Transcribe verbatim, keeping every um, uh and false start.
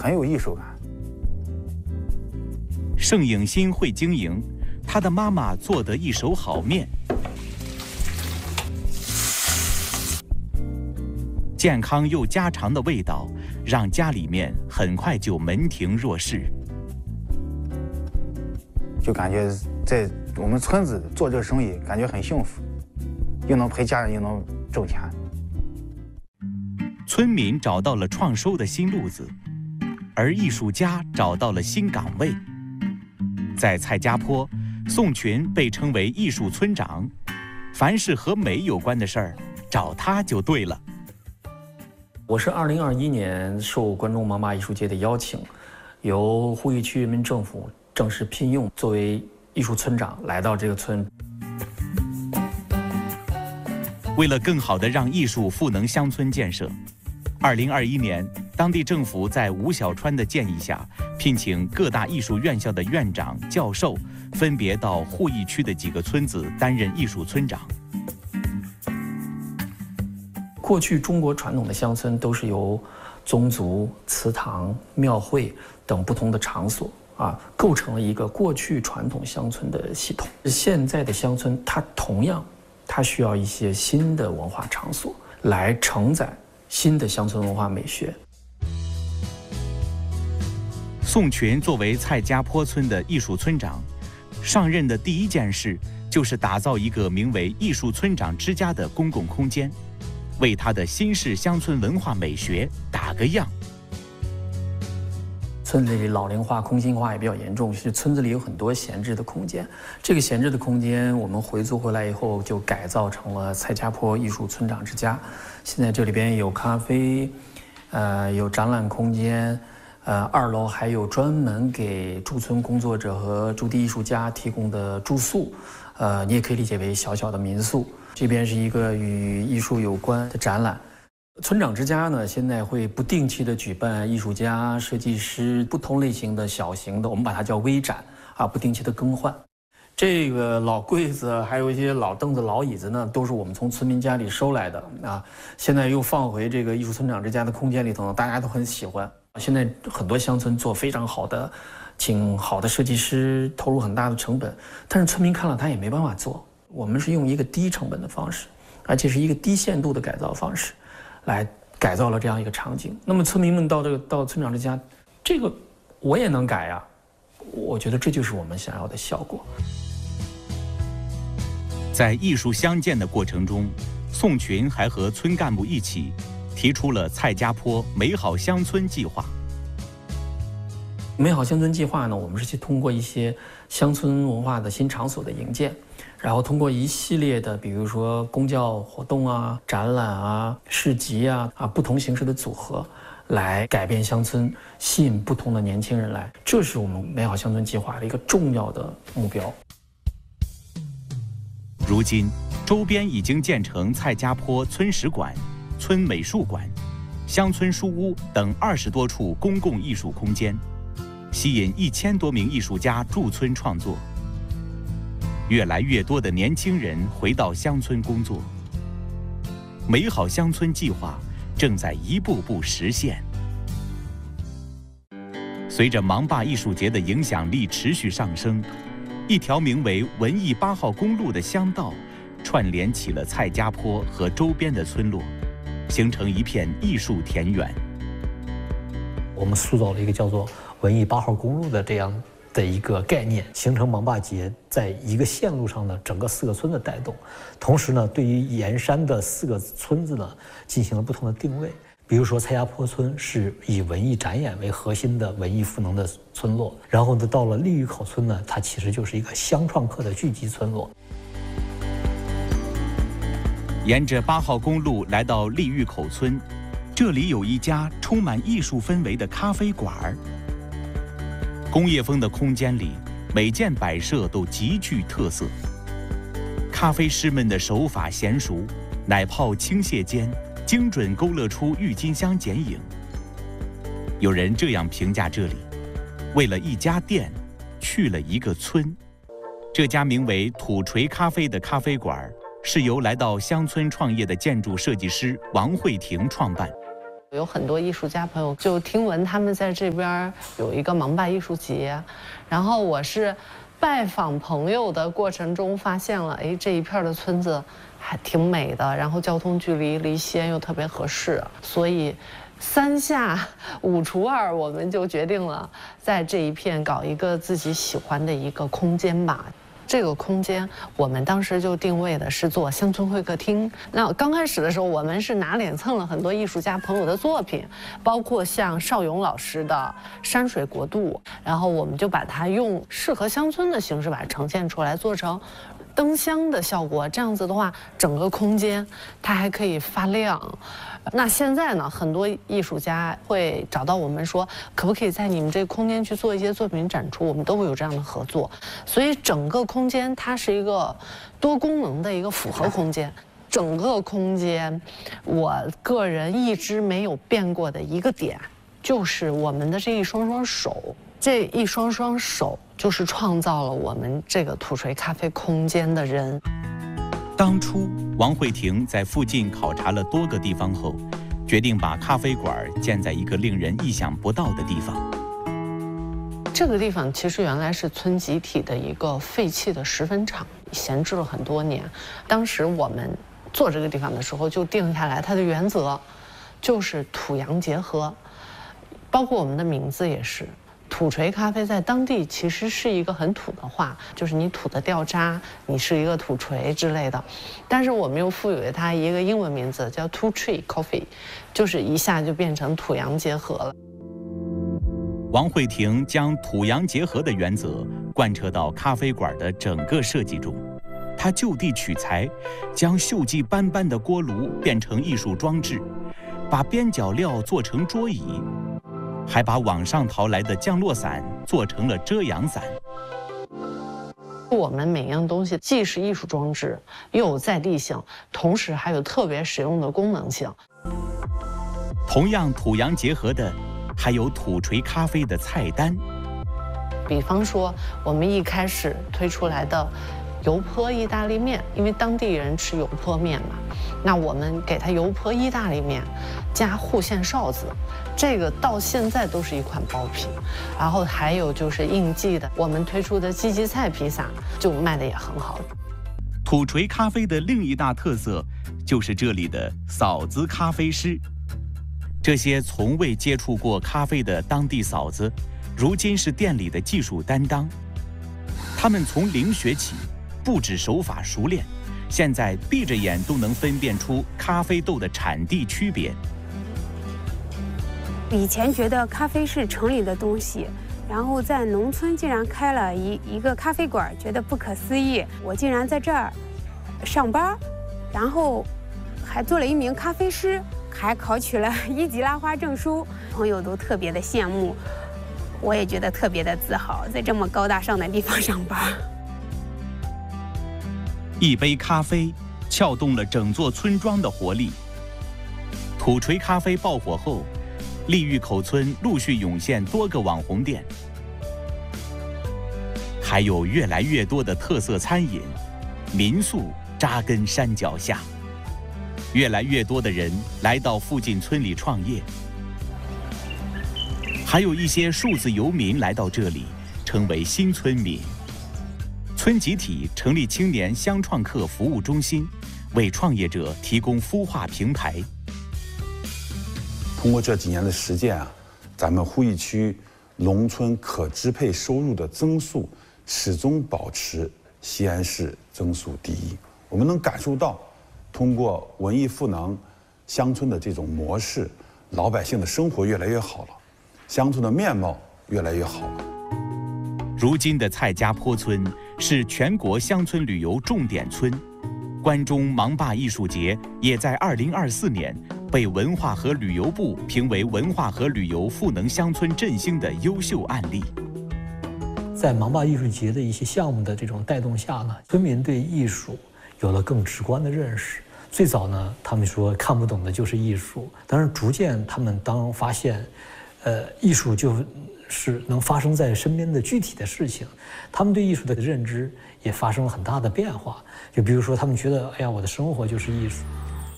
很有艺术感。 盛颖新会经营，他的妈妈做得一手好面，健康又家常的味道，让家里面很快就门庭若市。 就感觉在我们村子做这个生意，感觉很幸福，又能陪家人，又能挣钱。 村民找到了创收的新路子，而艺术家找到了新岗位。在蔡家坡，宋群被称为艺术村长，凡是和美有关的事儿，找他就对了。 我是二零二一年受关中芒灞艺术节的邀请，由呼吁区人民政府正式聘用，作为艺术村长来到这个村。 为了更好地让艺术赋能乡村建设，二零二一年，当地政府在吴小川的建议下，聘请各大艺术院校的院长、教授，分别到鄠邑区的几个村子担任艺术村长。 过去中国传统的乡村都是由宗族、祠堂、庙会等不同的场所啊，构成了一个过去传统乡村的系统。现在的乡村，它同样，它需要一些新的文化场所来承载新的乡村文化美学。 宋群作为蔡家坡村的艺术村长，上任的第一件事就是打造一个名为“艺术村长之家”的公共空间，为他的新式乡村文化美学打个样。 村子里老龄化、空心化也比较严重，是村子里有很多闲置的空间。这个闲置的空间，我们回租回来以后，就改造成了蔡家坡艺术村长之家。现在这里边有咖啡，呃，有展览空间，呃，二楼还有专门给驻村工作者和驻地艺术家提供的住宿，呃，你也可以理解为小小的民宿。这边是一个与艺术有关的展览。村长之家呢，现在会不定期的举办艺术家、设计师不同类型的小型的，我们把它叫微展啊，不定期的更换。这个老柜子，还有一些老凳子、老椅子呢，都是我们从村民家里收来的啊，现在又放回这个艺术村长之家的空间里头，大家都很喜欢。现在很多乡村做非常好的，请好的设计师，投入很大的成本，但是村民看了他也没办法做。我们是用一个低成本的方式，而且是一个低限度的改造方式，来改造了这样一个场景。那么村民们到这个到村长之家，这个我也能改呀，我觉得这就是我们想要的效果。 在艺术相见的过程中，宋群还和村干部一起提出了蔡家坡美好乡村计划。 美好乡村计划呢，我们是去通过一些乡村文化的新场所的营建，然后通过一系列的，比如说公教活动啊、展览啊、市集啊啊不同形式的组合，来改变乡村，吸引不同的年轻人来。这是我们美好乡村计划的一个重要的目标。 如今，周边已经建成蔡家坡村史馆、村美术馆、乡村书屋等二十多处公共艺术空间，吸引一千多名艺术家驻村创作。越来越多的年轻人回到乡村工作，美好乡村计划正在一步步实现。随着芒灞艺术节的影响力持续上升，一条名为文艺八号公路的乡道串联起了蔡家坡和周边的村落，形成一片艺术田园。 我们塑造了一个叫做文艺八号公路的这样的一个概念，形成芒灞节在一个线路上的整个四个村的带动。同时呢，对于沿山的四个村子呢，进行了不同的定位。比如说蔡家坡村是以文艺展演为核心的文艺赋能的村落，然后呢，到了利峪口村呢，它其实就是一个乡创客的聚集村落。 沿着八号公路来到利峪口村，这里有一家充满艺术氛围的咖啡馆儿。工业风的空间里，每件摆设都极具特色。咖啡师们的手法娴熟，奶泡倾泻间，精准勾勒出郁金香剪影。有人这样评价这里：为了一家店，去了一个村。这家名为土锤咖啡的咖啡馆，是由来到乡村创业的建筑设计师王慧婷创办。 有很多艺术家朋友就听闻他们在这边有一个芒灞艺术节，然后我是拜访朋友的过程中发现了，哎，这一片的村子还挺美的，然后交通距离离西安又特别合适，所以三下五除二，我们就决定了在这一片搞一个自己喜欢的一个空间吧。这个空间，我们当时就定位的是做乡村会客厅。那刚开始的时候，我们是拿脸蹭了很多艺术家朋友的作品，包括像邵勇老师的《山水国度》，然后我们就把它用适合乡村的形式把它呈现出来，做成灯箱的效果。这样子的话，整个空间它还可以发亮。那现在呢，很多艺术家会找到我们说，可不可以在你们这个空间去做一些作品展出？我们都会有这样的合作。所以整个空间它是一个多功能的一个复合空间。整个空间，我个人一直没有变过的一个点，就是我们的这一双双手，这一双双手就是创造了我们这个土锤咖啡空间的人。 当初王慧婷在附近考察了多个地方后，决定把咖啡馆建在一个令人意想不到的地方。 这个地方其实原来是村集体的一个废弃的石粉厂，闲置了很多年。当时我们做这个地方的时候，就定下来它的原则就是土洋结合，包括我们的名字也是。土锤咖啡在当地其实是一个很土的话，就是你土的掉渣，你是一个土锤之类的。但是我们又赋予了它一个英文名字，叫 Two Tree Coffee， 就是一下就变成土洋结合了。 王慧婷将土洋结合的原则贯彻到咖啡馆的整个设计中。她就地取材，将锈迹斑斑的锅炉变成艺术装置，把边角料做成桌椅，还把网上淘来的降落伞做成了遮阳伞。 我们每样东西既是艺术装置，又有在地性，同时还有特别实用的功能性。 同样土洋结合的，还有土锤咖啡的菜单。 比方说，我们一开始推出来的油泼意大利面，因为当地人吃油泼面嘛，那我们给它油泼意大利面，加户县臊子，这个到现在都是一款爆品。然后还有就是应季的，我们推出的鸡鸡菜披萨就卖的也很好。 土锤咖啡的另一大特色就是这里的嫂子咖啡师。这些从未接触过咖啡的当地嫂子，如今是店里的技术担当。他们从零学起，不止手法熟练，现在闭着眼都能分辨出咖啡豆的产地区别。 以前觉得咖啡是城里的东西，然后在农村竟然开了一一个咖啡馆，觉得不可思议。我竟然在这儿上班，然后还做了一名咖啡师，还考取了一级拉花证书，朋友都特别的羡慕，我也觉得特别的自豪，在这么高大上的地方上班。 一杯咖啡撬动了整座村庄的活力。土锤咖啡爆火后，利峪口村陆续涌现多个网红店，还有越来越多的特色餐饮、民宿扎根山脚下。越来越多的人来到附近村里创业，还有一些数字游民来到这里，成为新村民。村集体成立青年乡创客服务中心，为创业者提供孵化平台。 通过这几年的实践啊，咱们鄠邑区农村可支配收入的增速始终保持西安市增速第一。我们能感受到，通过文艺赋能乡村的这种模式，老百姓的生活越来越好了，乡村的面貌越来越好了。 如今的蔡家坡村是全国乡村旅游重点村，关中芒灞艺术节也在二零二四年被文化和旅游部评为文化和旅游赋能乡村振兴的优秀案例。 在芒灞艺术节的一些项目的这种带动下呢，村民对艺术有了更直观的认识。最早呢，他们说看不懂的就是艺术，但是逐渐他们当发现，呃，艺术就是能发生在身边的具体的事情，他们对艺术的认知也发生了很大的变化。就比如说，他们觉得，哎呀，我的生活就是艺术。